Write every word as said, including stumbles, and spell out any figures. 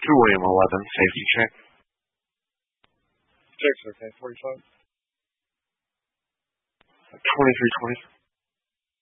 two William eleven, safety check. Six, okay, forty-five. twenty-three twenty.